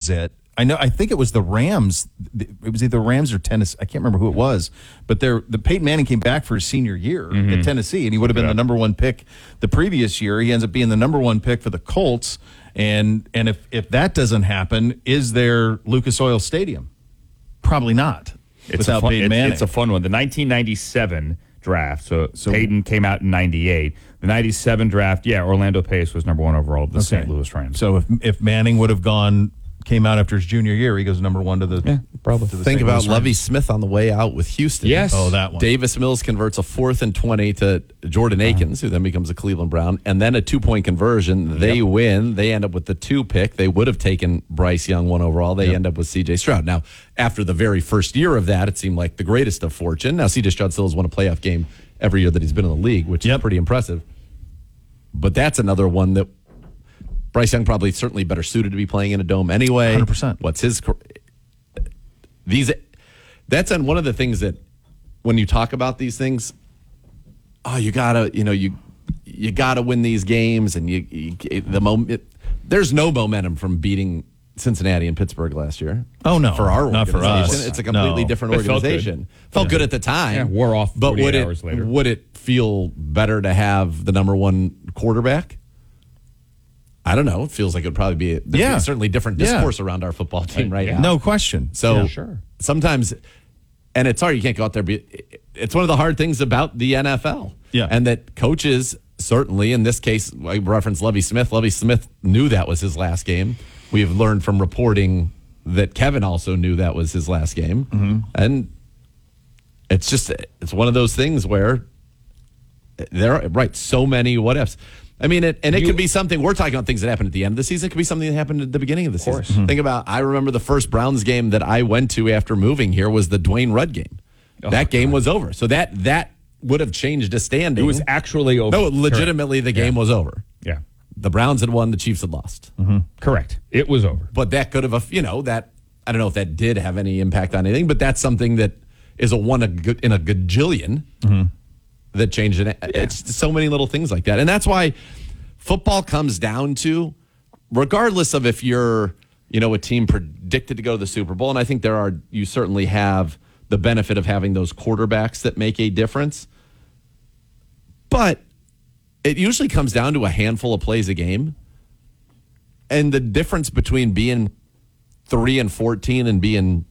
it. I think it was the Rams. It was either Rams or Tennessee. I can't remember who it was. But the Peyton Manning came back for his senior year at Tennessee, and he would have been the number one pick the previous year. He ends up being the number one pick for the Colts. And if that doesn't happen, is there Lucas Oil Stadium? Probably not. Without Peyton Manning. It's a fun one. The 1997 draft. So Peyton came out in 98. The 97 draft, Orlando Pace was number one overall of the St. Louis Rams. So if Manning would have came out after his junior year, he goes number one to the probably. To the Think St. about Louis Lovie Rams. Smith on the way out with Houston. Yes. Oh, that one. Davis Mills converts a 4th and 20 to Jordan Akins, who then becomes a Cleveland Brown, and then a 2-point conversion. They win. They end up with the 2 pick. They would have taken Bryce Young 1 overall. They end up with C.J. Stroud. Now, after the very first year of that, it seemed like the greatest of fortune. Now, C.J. Stroud still has won a playoff game every year that he's been in the league, which is pretty impressive. But that's another one that Bryce Young probably certainly better suited to be playing in a dome anyway. 100%. What's his that's on one of the things that when you talk about these things, you gotta win these games, and there's no momentum from beating Cincinnati and Pittsburgh last year. Oh no, for our not for organization. us. It's a completely different organization. Felt good at the time. Yeah, wore off 48 hours later. Would it feel better to have the number one quarterback? I don't know. It feels like it would probably be certainly different discourse around our football team right now. No question. So sure. Sometimes, and it's hard. You can't go out there. It's one of the hard things about the NFL. Yeah. And that coaches, certainly, in this case, I referenced Lovie Smith. Lovie Smith knew that was his last game. We've learned from reporting that Kevin also knew that was his last game. Mm-hmm. And it's one of those things where there are, so many what ifs. I mean, it could be something. We're talking about things that happened at the end of the season. It could be something that happened at the beginning of the season. Mm-hmm. Think about, I remember the first Browns game that I went to after moving here was the Dwayne Rudd game. That game was over. So that would have changed a standing. It was actually over. No, legitimately, the game was over. Yeah. The Browns had won, the Chiefs had lost. Mm-hmm. Correct. It was over. But that could have, that I don't know if that did have any impact on anything, but that's something that is a one in a gajillion that changed it. It's so many little things like that. And that's why football comes down to, regardless of if you're, a team predicted to go to the Super Bowl, and I think you certainly have the benefit of having those quarterbacks that make a difference. But it usually comes down to a handful of plays a game. And the difference between being 3-14 and being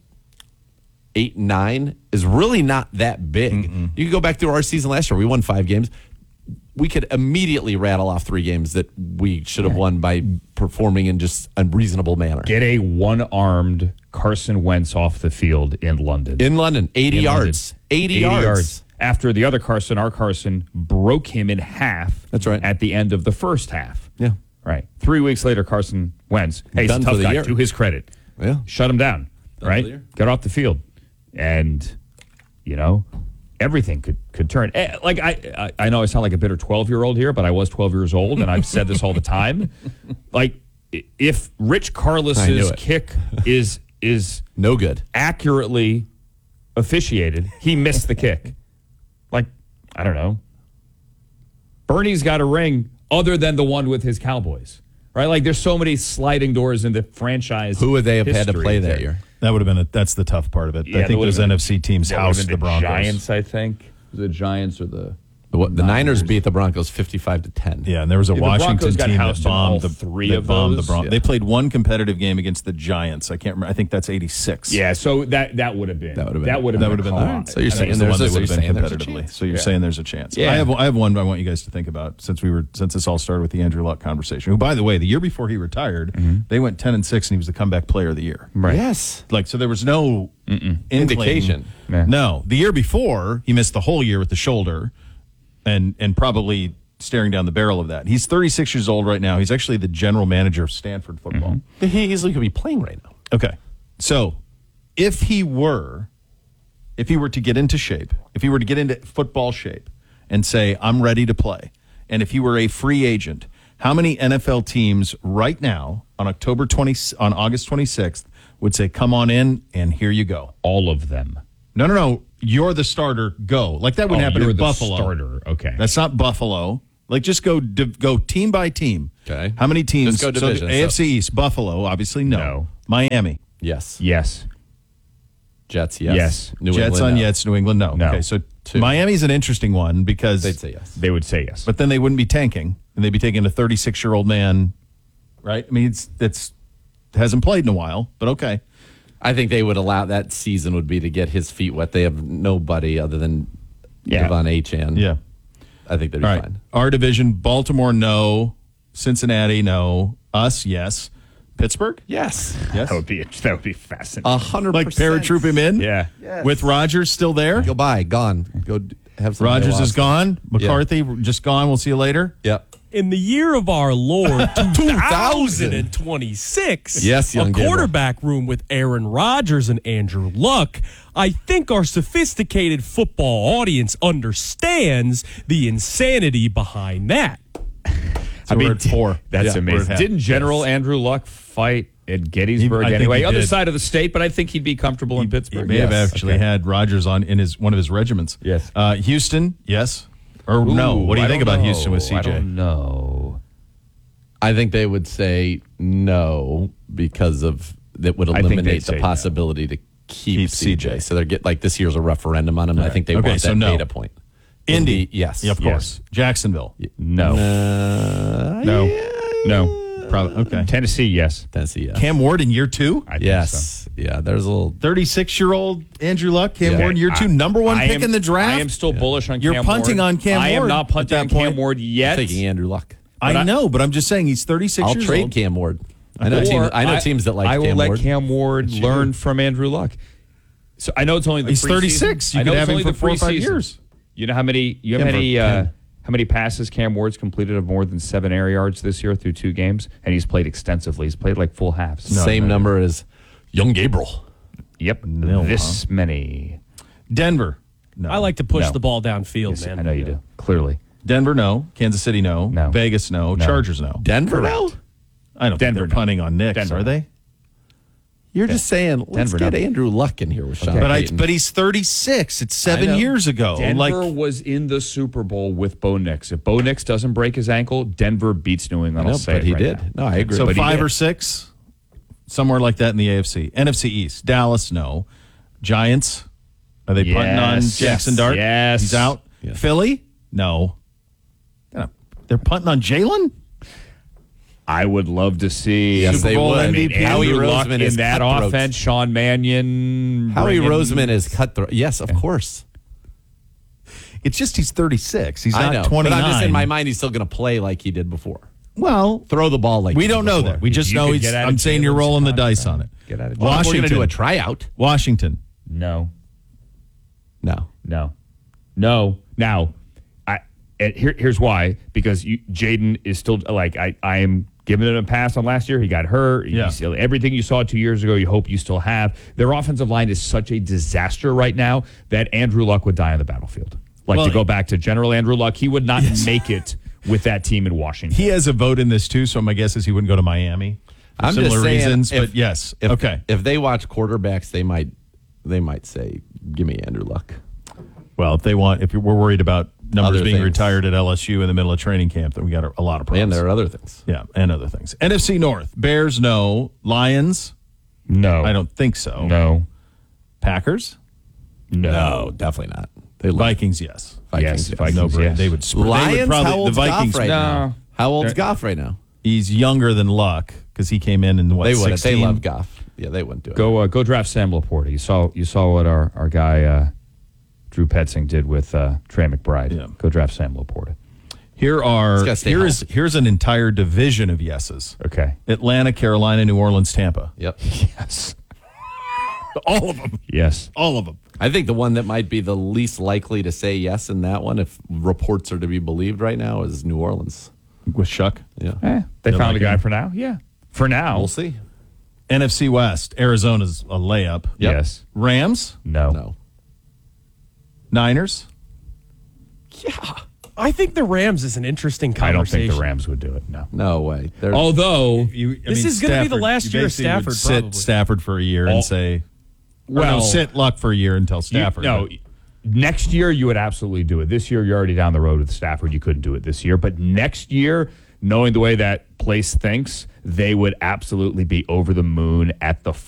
8-9 is really not that big. Mm-mm. You can go back through our season last year. We won 5 games. We could immediately rattle off 3 games that we should have won by performing in just a reasonable manner. Get a one-armed Carson Wentz off the field in London. 80 yards. 80 yards. After the other Carson, our Carson, broke him in half. That's right. At the end of the first half. Yeah. Right. 3 weeks later, Carson Wentz, he's a tough guy, to his credit. Yeah. Shut him down. Right? Get off the field. And, everything could turn. Like, I know I sound like a bitter 12-year-old here, but I was 12 years old, and I've said this all the time. Like, if Rich Karlis's kick is no good, accurately officiated, he missed the kick. Like, I don't know. Bernie's got a ring other than the one with his Cowboys, right? Like, there's so many sliding doors in the franchise. Who would they have had to play that year? That would have been that's the tough part of it. I think those NFC teams housed the Broncos. Giants, I think. The Giants or the Niners beat the Broncos 55-10. Yeah, and there was a Washington team that bombed the Broncos. They played one competitive game against the Giants. I can't remember. I think that's 86. Yeah, so that would have been that would have been the one. So you're saying there's there's a competitively. So you're saying there's a chance. Yeah. I have one I want you guys to think about since this all started with the Andrew Luck conversation. Who, by the way, the year before he retired, they went 10-6 and he was the comeback player of the year. Right. Yes. So there was no indication. Yeah. No, the year before he missed the whole year with the shoulder. And probably staring down the barrel of that. He's 36 years old right now. He's actually the general manager of Stanford football. Mm-hmm. He easily could be playing right now. Okay. So if he were to get into shape, if he were to get into football shape and say, I'm ready to play, and if he were a free agent, how many NFL teams right now on August 26th would say, come on in and here you go? All of them. No. You're the starter. Go. Like that wouldn't happen in Buffalo. Starter. Okay. That's not Buffalo. Like, just go team by team. Okay. How many teams? Just go division, So AFC East, Buffalo, obviously, no. Miami. Yes. Yes. Jets, yes. Yes. New Jets England, on no. Jets, New England, no. No. Okay, so Two. Miami's an interesting one because They'd say yes. They would say yes. but then they wouldn't be tanking, and they'd be taking a 36-year-old man, right? I mean, it's hasn't played in a while, but okay. I think they would allow that season would be to get his feet wet. They have nobody other than Yeah. Devon Achane. Yeah. I think they'd be All right. fine. Our division: Baltimore, no. Cincinnati, no. Us, yes. Pittsburgh, Yes. yes. That would be fascinating. 100%. Like paratroop him in, Yeah. with Rodgers still there. Go by, gone. Go have some. Rodgers is ayahuasca. gone. McCarthy just gone. We'll see you later. Yep. In the year of our Lord 2026, Yes, young a Gabriel. quarterback room with Aaron Rodgers and Andrew Luck, I think our sophisticated football audience understands the insanity behind that. So we're at 4. That's Yeah, we're amazing. at half. Didn't General Andrew Luck fight at Gettysburg I think anyway? he Other did. side of the state, but I think he'd be comfortable in He Pittsburgh. may have Yes. actually Okay. had Rodgers on in one of his regiments. Yes. Houston, yes or no? Ooh, What do you I think don't about know. Houston with I CJ? don't know. I think they would say no because of that would I think they'd eliminate say the no. possibility to keep CJ. CJ. So they're like this year's a referendum on him. I think they Okay, want so that no. data point. Indy, Yes. yeah, of course. Jacksonville, No. No. No. probably. Okay. Tennessee, yes. Tennessee, yes. Cam Ward in year 2. I think Yes. Yeah, there's a little. 36-year-old Andrew Luck, Cam Yeah. Ward in year 2, number 1 pick in the draft. I am still bullish on You're Cam punting Ward. on Cam I am Ward not at punting that on Cam point. Ward yet. Taking Andrew Luck. I know, but I'm just saying he's 36 I'll years trade old. Cam Ward. I know Or teams that like I will Cam let Ward. Cam Ward learn from Andrew Luck. So I know it's only the He's preseason. 36. You I know could it's have him only for the 4 or 5 preseason. years. You know how many how many passes Cam Ward's completed of more than 7 air yards this year through 2 games, and he's played extensively. He's played like full halves. Same number as young Gabriel. Yep, Nil, this many. Denver, no. I like to push No. the ball downfield, Yes, man. I know you do. Clearly, Denver, no. Kansas City, no. No. Vegas, no. No. Chargers, no. Denver now? I don't Denver, think they're no. punting on Knicks, Denver, are no. they? You're just saying, let's Denver, get no. Andrew Luck in here with Sean But Payton. but he's 36. It's I 7 know. years ago. Denver Like, was in the Super Bowl with Bo Nix. If Bo Nix doesn't break his ankle, Denver beats New England. I know, I'll say but it he right did. now. No, I agree. so But he 5 did. or 6, somewhere like that in the AFC. NFC East, Dallas, no. Giants, are they punting on Yes. Jackson Dart? Yes. He's out. Yes. Philly, no. They're punting on Jalen? I would love to see Yes, Super they Bowl would. MVP. Howie Howie Luck Roseman in is that cutthroat. offense. Sean Mannion. Howie bringing- Roseman is cutthroat. Yes, of course. It's just he's 36. He's I not know. 29. But I'm just in my mind, he's still going to play like he did before. Well, Throw the ball like we he did don't know before. that. We just you know could he's. get out of I'm saying you're Jalen's rolling the contract. dice on it. Get out of Well, we're Washington. going to do a tryout. Washington. No. No. No. Now, here's why. Because Jaden is still like I am giving it a pass on last year. He got hurt. Yeah. Everything you saw 2 years ago, you hope you still have. Their offensive line is such a disaster right now that Andrew Luck would die on the battlefield. Well, to go back to General Andrew Luck, he would not make it with that team in Washington. He has a vote in this too, so my guess is he wouldn't go to Miami. For I'm similar just saying, reasons, if- but yes. If, okay. If they watch quarterbacks, they might say, "Give me Andrew Luck." Well, if we're worried about numbers Other being things. retired at LSU in the middle of training camp, then we got a lot of problems. And there are other things. Yeah, and other things. NFC North, Bears, no. Lions, No. I don't think so. No. Packers, No. Definitely not. They love Vikings, yes. Yes, Vikings, No brainer. yes. They would. Lions. How old's the Vikings? Goff right now? No. How old's Goff right now? He's younger than Luck because he came in what? They would. 16? They love Goff. Yeah, they wouldn't do it. Go draft Sam Laporta. You saw what our guy Drew Petzing did with Trey McBride. Yeah. Go draft Sam Laporta. gotta stay Here's an entire division of yeses. Okay. Atlanta, Carolina, New Orleans, Tampa. Yep. Yes. All of them. Yes. All of them. I think the one that might be the least likely to say yes in that one, if reports are to be believed right now, is New Orleans. With Shuck. Yeah. They You found like a guy him? for now. Yeah. For now. We'll see. NFC West, Arizona's a layup. Yep. Yes. Rams, No. No. Niners. I think the Rams is an interesting I don't conversation. think the Rams would do it. No. No way. They're, Although, This is gonna be the last you year of basically would Stafford, Sit probably. Stafford for a year and say, well, sit Luck for a year and tell Stafford. no, Next year, you would absolutely do it. This year, you're already down the road with Stafford. You couldn't do it this year. But next year, knowing the way that place thinks, they would absolutely be over the moon at the